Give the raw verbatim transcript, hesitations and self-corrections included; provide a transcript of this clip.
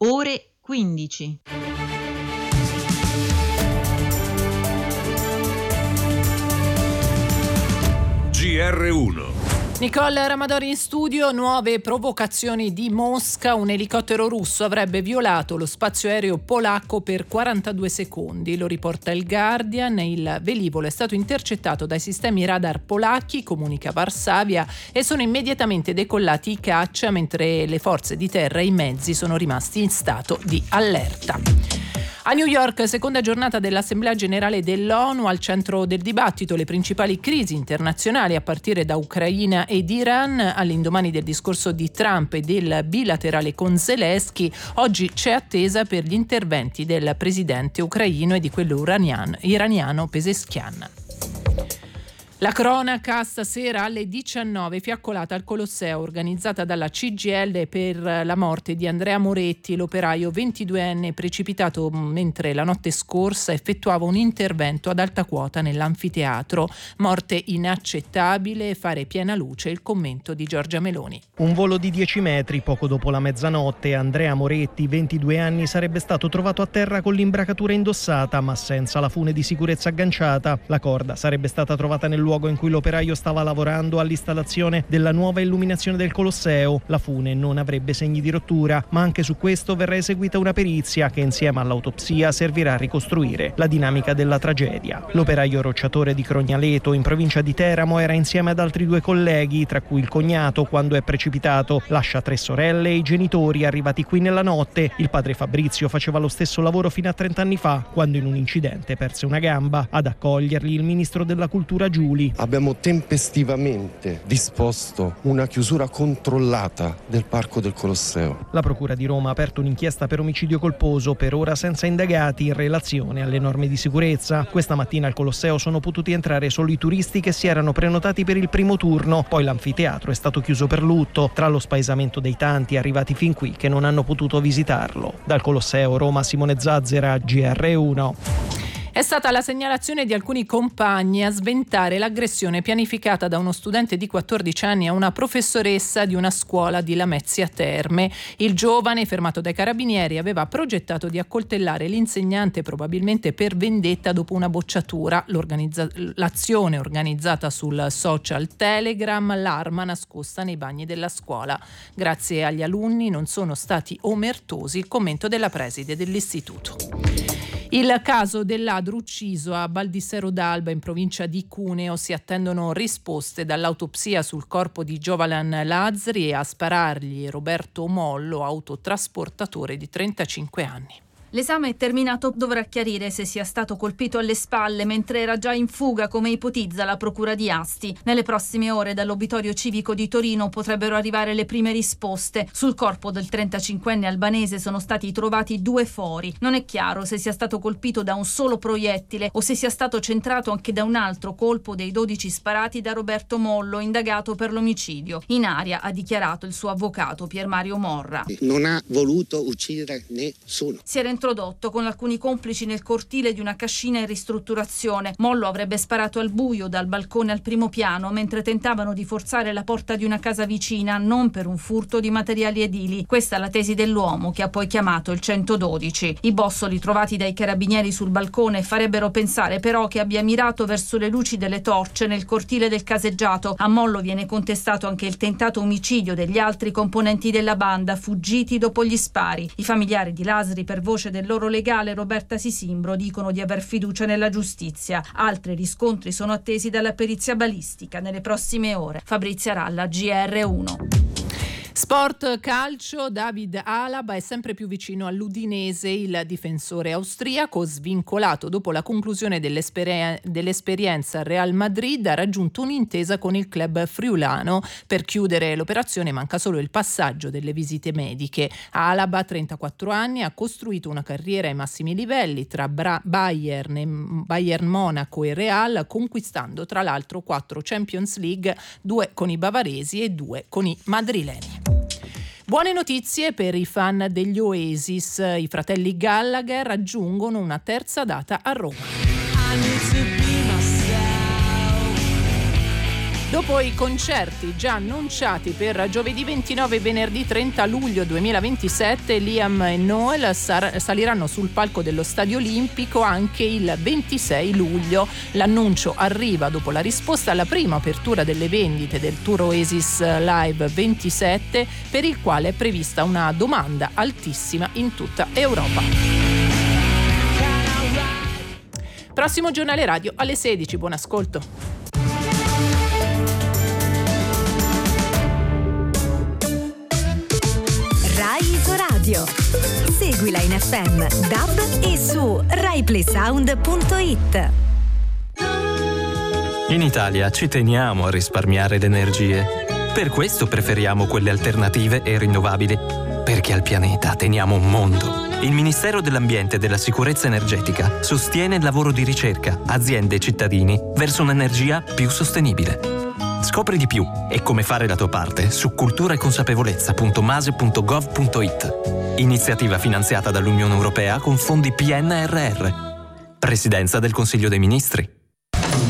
ore quindici. G R uno. Nicole Ramadori in studio. Nuove provocazioni di Mosca. Un elicottero russo avrebbe violato lo spazio aereo polacco per quarantadue secondi. Lo riporta il Guardian. Il velivolo è stato intercettato dai sistemi radar polacchi, comunica Varsavia, e sono immediatamente decollati i caccia, mentre le forze di terra e i mezzi sono rimasti in stato di allerta. A New York, seconda giornata dell'Assemblea Generale dell'ONU, al centro del dibattito le principali crisi internazionali a partire da Ucraina ed Iran. All'indomani del discorso di Trump e del bilaterale con Zelensky, oggi c'è attesa per gli interventi del presidente ucraino e di quello iraniano, iraniano Pezeshkian. La cronaca stasera alle diciannove, fiaccolata al Colosseo organizzata dalla C G I L per la morte di Andrea Moretti, l'operaio ventiduenne precipitato mentre la notte scorsa effettuava un intervento ad alta quota nell'anfiteatro. Morte inaccettabile, fare piena luce il commento di Giorgia Meloni. Un volo di dieci metri, poco dopo la mezzanotte, Andrea Moretti, ventidue anni, sarebbe stato trovato a terra con l'imbracatura indossata ma senza la fune di sicurezza agganciata. La corda sarebbe stata trovata nel luogo in cui l'operaio stava lavorando all'installazione della nuova illuminazione del Colosseo. La fune non avrebbe segni di rottura, ma anche su questo verrà eseguita una perizia che insieme all'autopsia servirà a ricostruire la dinamica della tragedia. L'operaio rocciatore di Crognaleto, in provincia di Teramo, era insieme ad altri due colleghi, tra cui il cognato, quando è precipitato. Lascia tre sorelle e i genitori arrivati qui nella notte. Il padre Fabrizio faceva lo stesso lavoro fino a trenta anni fa, quando in un incidente perse una gamba. Ad accoglierli il ministro della cultura Giuli. Abbiamo tempestivamente disposto una chiusura controllata del parco del Colosseo. La Procura di Roma ha aperto un'inchiesta per omicidio colposo, per ora senza indagati in relazione alle norme di sicurezza. Questa mattina al Colosseo sono potuti entrare solo i turisti che si erano prenotati per il primo turno, poi l'anfiteatro è stato chiuso per lutto, tra lo spaesamento dei tanti arrivati fin qui che non hanno potuto visitarlo. Dal Colosseo, Roma, Simone Zazzera, G R uno. È stata la segnalazione di alcuni compagni a sventare l'aggressione pianificata da uno studente di quattordici anni a una professoressa di una scuola di Lamezia Terme. Il giovane, fermato dai carabinieri, aveva progettato di accoltellare l'insegnante probabilmente per vendetta dopo una bocciatura. L'organizza- l'azione organizzata sul social Telegram, l'arma nascosta nei bagni della scuola. Grazie agli alunni non sono stati omertosi, il commento della preside dell'istituto. Il caso del ladro ucciso a Baldissero d'Alba in provincia di Cuneo, si attendono risposte dall'autopsia sul corpo di Giovalan Lazzari e a sparargli Roberto Mollo, autotrasportatore di trentacinque anni. L'esame è terminato, dovrà chiarire se sia stato colpito alle spalle mentre era già in fuga, come ipotizza la procura di Asti. Nelle prossime ore dall'obitorio civico di Torino potrebbero arrivare le prime risposte. Sul corpo del trentacinquenne albanese sono stati trovati due fori. Non è chiaro se sia stato colpito da un solo proiettile o se sia stato centrato anche da un altro colpo dei dodici sparati da Roberto Mollo, indagato per l'omicidio. In aria ha dichiarato il suo avvocato Pier Mario Morra. Non ha voluto uccidere nessuno. Si era introdotto con alcuni complici nel cortile di una cascina in ristrutturazione. Mollo avrebbe sparato al buio dal balcone al primo piano mentre tentavano di forzare la porta di una casa vicina, non per un furto di materiali edili. Questa è la tesi dell'uomo, che ha poi chiamato il centododici. I bossoli trovati dai carabinieri sul balcone farebbero pensare però che abbia mirato verso le luci delle torce nel cortile del caseggiato. A Mollo viene contestato anche il tentato omicidio degli altri componenti della banda, fuggiti dopo gli spari. I familiari di Lasri, per voce del loro legale Roberta Sisimbro, dicono di aver fiducia nella giustizia. Altri riscontri sono attesi dalla perizia balistica nelle prossime ore. Fabrizia Ralla, G R uno. Sport calcio, David Alaba è sempre più vicino all'Udinese. Il difensore austriaco, svincolato dopo la conclusione dell'esper- dell'esperienza al Real Madrid, ha raggiunto un'intesa con il club friulano. Per chiudere l'operazione manca solo il passaggio delle visite mediche. Alaba, trentaquattro anni, ha costruito una carriera ai massimi livelli tra Bra- Bayern, e Bayern Monaco e Real, conquistando tra l'altro quattro Champions League, due con i bavaresi e due con i madrileni. Buone notizie per i fan degli Oasis. I fratelli Gallagher raggiungono una terza data a Roma. Dopo i concerti già annunciati per giovedì ventinove e venerdì trenta luglio duemilaventisette, Liam e Noel sar- saliranno sul palco dello Stadio Olimpico anche il ventisei luglio. L'annuncio arriva dopo la risposta alla prima apertura delle vendite del tour Oasis Live ventisette, per il quale è prevista una domanda altissima in tutta Europa. Prossimo giornale radio alle sedici. Buon ascolto. Rai Isoradio. Seguila in F M, D A B e su rai play sound punto it. In Italia ci teniamo a risparmiare le energie. Per questo preferiamo quelle alternative e rinnovabili. Perché al pianeta teniamo un mondo. Il Ministero dell'Ambiente e della Sicurezza Energetica sostiene il lavoro di ricerca, aziende e cittadini verso un'energia più sostenibile. Scopri di più e come fare la tua parte su cultura e consapevolezza punto mase punto gov punto it. Iniziativa finanziata dall'Unione Europea con fondi P N R R. Presidenza del Consiglio dei Ministri.